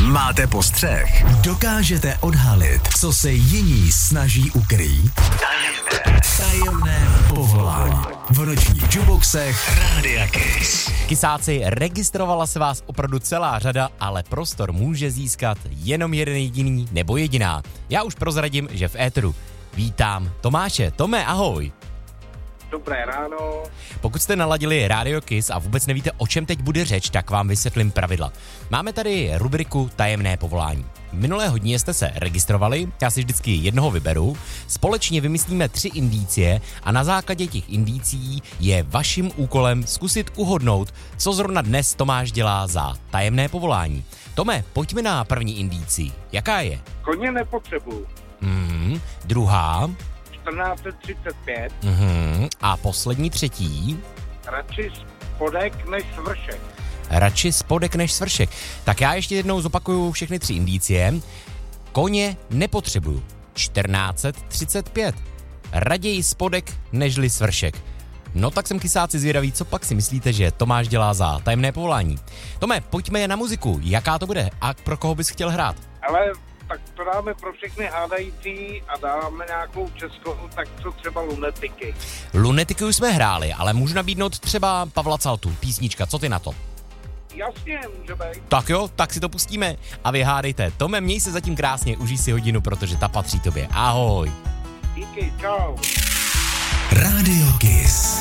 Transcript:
Máte postřeh? Dokážete odhalit, co se jiní snaží ukrýt? Tajemné povolání. V nočních juboxech Rádia Kiss. Kysáci, registrovala se vás opravdu celá řada, ale prostor může získat jenom jeden jediný nebo jediná. Já už prozradím, že v éteru vítám Tomáše. Tome, ahoj. Dobré ráno. Pokud jste naladili Radio Kiss a vůbec nevíte, o čem teď bude řeč, tak vám vysvětlím pravidla. Máme tady rubriku Tajemné povolání. Minulého dní jste se registrovali, já si vždycky jednoho vyberu, společně vymyslíme 3 indicie a na základě těch indicií je vaším úkolem zkusit uhodnout, co zrovna dnes Tomáš dělá za tajemné povolání. Tome, pojďme na první indicii. Jaká je? Koně nepotřebuju. Druhá. 1435. A poslední třetí. Radši spodek než svršek. Radši spodek než svršek. Tak já ještě jednou zopakuju všechny 3 indicie. Koně nepotřebuju. 1435. Raději spodek nežli svršek. No tak jsem, kysáci, zvědavý, co pak si myslíte, že Tomáš dělá za tajemné povolání. Tome, pojďme na muziku. Jaká to bude a pro koho bys chtěl hrát? Ale tak to dáme pro všechny hádající a dáme nějakou českou, tak co třeba Lunetiky. Lunetiky už jsme hráli, ale můžu nabídnout třeba Pavla Caltu, písnička, co ty na to? Jasně, může být. Tak jo, tak si to pustíme a vy hádejte. Tome, měj se zatím krásně, užij si hodinu, protože ta patří tobě. Ahoj. Díky, čau. Radio Kiss.